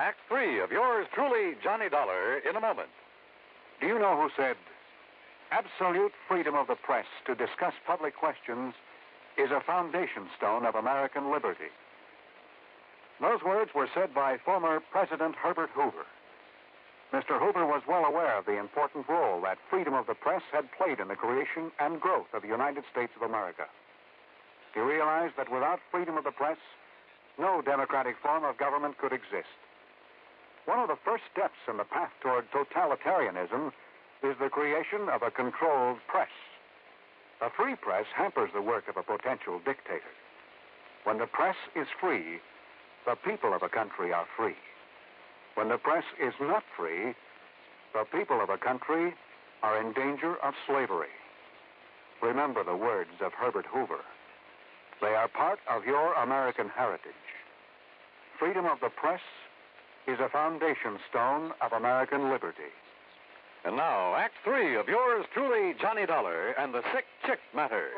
Act 3 of yours truly, Johnny Dollar, in a moment. Do you know who said, absolute freedom of the press to discuss public questions is a foundation stone of American liberty? Those words were said by former President Herbert Hoover. Mr. Hoover was well aware of the important role that freedom of the press had played in the creation and growth of the United States of America. He realized that without freedom of the press, no democratic form of government could exist. One of the first steps in the path toward totalitarianism is the creation of a controlled press. A free press hampers the work of a potential dictator. When the press is free, the people of a country are free. When the press is not free, the people of a country are in danger of slavery. Remember the words of Herbert Hoover. They are part of your American heritage. Freedom of the press is a foundation stone of American liberty. And now, Act 3 of yours truly, Johnny Dollar and the Sick Chick Matter.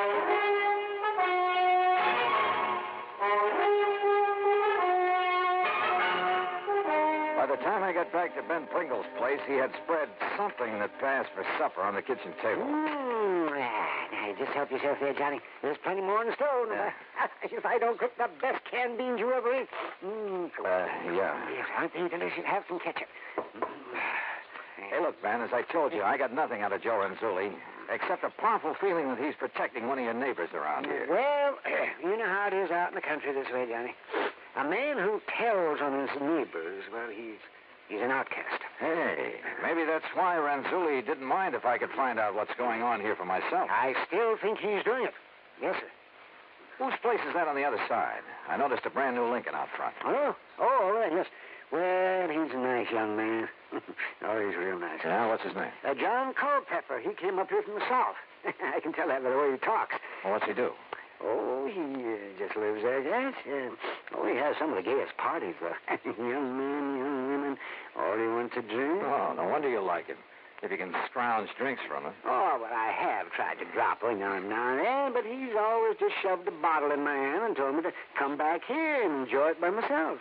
By the time I got back to Ben Pringle's place, he had spread something that passed for supper on the kitchen table. Now, just help yourself there, Johnny. There's plenty more in the stove. If I don't cook the best canned beans you ever ate. Yeah. Yes, aren't they delicious? Have some ketchup. Hey, look, Ben, as I told you, I got nothing out of Joe Renzulli, except a powerful feeling that he's protecting one of your neighbors around here. Well, you know how it is out in the country this way, Johnny. A man who tells on his neighbors, well, he's an outcast. Hey, maybe that's why Renzulli didn't mind if I could find out what's going on here for myself. I still think he's doing it. Yes, sir. Whose place is that on the other side? I noticed a brand new Lincoln out front. Oh, all right, yes. Well, he's a nice young man. Oh, he's real nice. Yeah, what's his name? John Culpepper. He came up here from the South. I can tell that by the way he talks. Well, what's he do? Oh, he just lives there, yes. He has some of the gayest parties, though. Young men, young women, all he wants to drink. Oh, no wonder you like him. If you can scrounge drinks from him. Oh, but I have tried to drop one now and then, but he's always just shoved a bottle in my hand and told me to come back here and enjoy it by myself.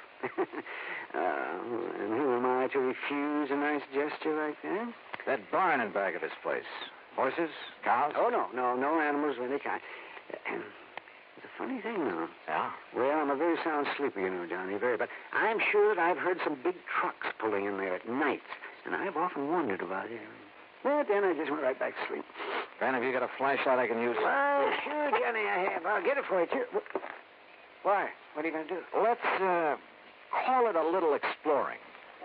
And who am I to refuse a nice gesture like that? That barn in back of his place. Horses? Cows? Oh, no animals of any kind. It's a funny thing, though. Yeah? Well, I'm a very sound sleeper, you know, Johnny, very. But I'm sure that I've heard some big trucks pulling in there at night, and I've often wondered about it. But then I just went right back to sleep. Ben, have you got a flashlight I can use? Well, sure, Johnny, I have. I'll get it for you, too. Why? What are you going to do? Let's, call it a little exploring.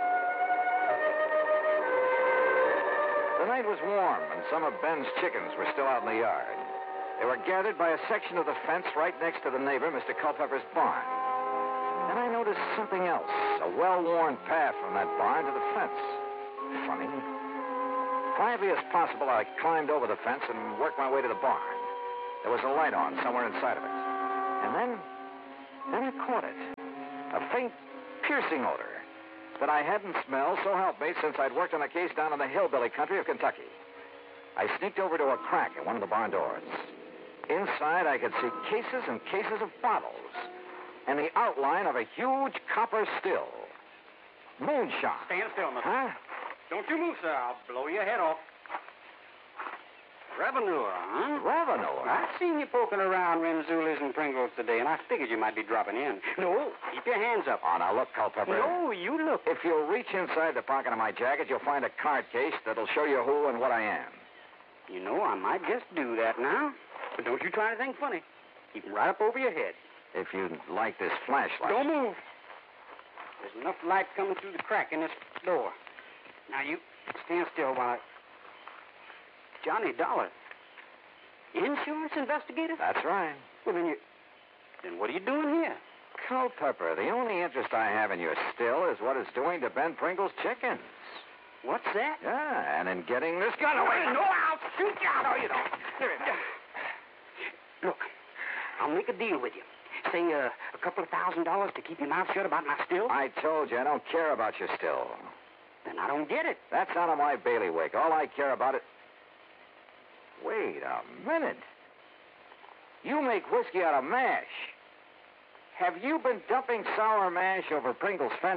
The night was warm, and some of Ben's chickens were still out in the yard. They were gathered by a section of the fence right next to the neighbor, Mr. Culpepper's barn. Then I noticed something else, a well-worn path from that barn to the fence. Funny. Quietly as possible, I climbed over the fence and worked my way to the barn. There was a light on somewhere inside of it. And then I caught it. A faint, piercing odor that I hadn't smelled, so help me, since I'd worked on a case down in the hillbilly country of Kentucky. I sneaked over to a crack in one of the barn doors. Inside, I could see cases and cases of bottles and the outline of a huge copper still. Moonshine. Stand still, mister. Huh? Don't you move, sir. I'll blow your head off. Revenue, huh? Revenue? I've seen you poking around Renzulli's and Pringles today, and I figured you might be dropping in. No, keep your hands up. Oh, now look, Culpepper. No, you look. If you'll reach inside the pocket of my jacket, you'll find a card case that'll show you who and what I am. You know, I might just do that now. But don't you try anything funny. Keep 'em right up over your head. If you'd like this flashlight. Don't move. There's enough light coming through the crack in this door. Now, you stand still while I... Johnny Dollar. Insurance investigator? That's right. Well, then what are you doing here? Culpepper, the only interest I have in your still is what it's doing to Ben Pringle's chickens. What's that? Yeah, and in getting this gun away. No, I'll shoot you. No, you don't. Look, I'll make a deal with you. Say, a couple of $1,000 to keep your mouth shut about my still? I told you, I don't care about your still. Then I don't get it. That's out of my bailiwick. All I care about is... Wait a minute. You make whiskey out of mash. Have you been dumping sour mash over Pringle's fence?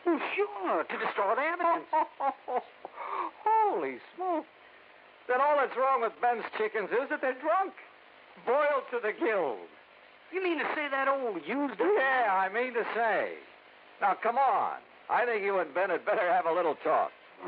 Oh, sure, to destroy the evidence. Holy smoke. Then all that's wrong with Ben's chickens is that they're drunk. Boiled to the gills. You mean to say that old used up? Yeah, I mean to say. Now, come on. I think you and Ben had better have a little talk.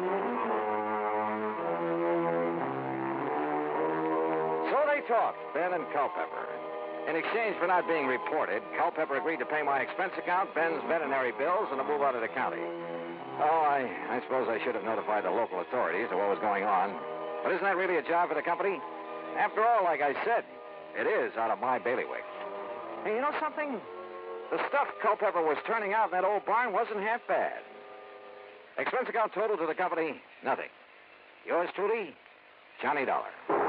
So they talked, Ben and Culpepper. In exchange for not being reported, Culpepper agreed to pay my expense account, Ben's veterinary bills, and to move out of the county. Oh, I suppose I should have notified the local authorities of what was going on. But isn't that really a job for the company? After all, like I said, it is out of my bailiwick. Hey, you know something? The stuff Culpepper was turning out in that old barn wasn't half bad. Expense account total to the company, nothing. Yours truly, Johnny Dollar.